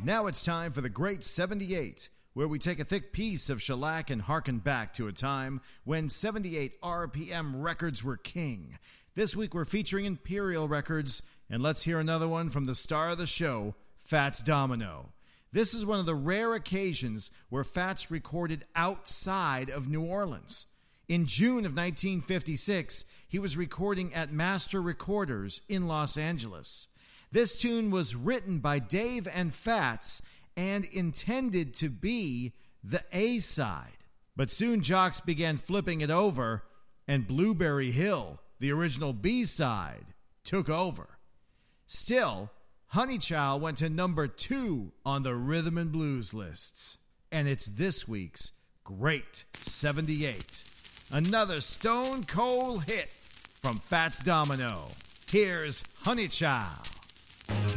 Now it's time for the Great 78, where we take a thick piece of shellac and harken back to a time when 78 RPM records were king. This week we're featuring Imperial Records, and let's hear another one from the star of the show, Fats Domino. This is one of the rare occasions where Fats recorded outside of New Orleans. In June of 1956, he was recording at Master Recorders in Los Angeles. This tune was written by Dave and Fats and intended to be the A-side. But soon Jocks began flipping it over, and Blueberry Hill, the original B-side, took over. Still, Honey Child went to number 2 on the Rhythm and Blues lists. And it's this week's Great 78. Another stone cold hit from Fats Domino. Here's Honey Child.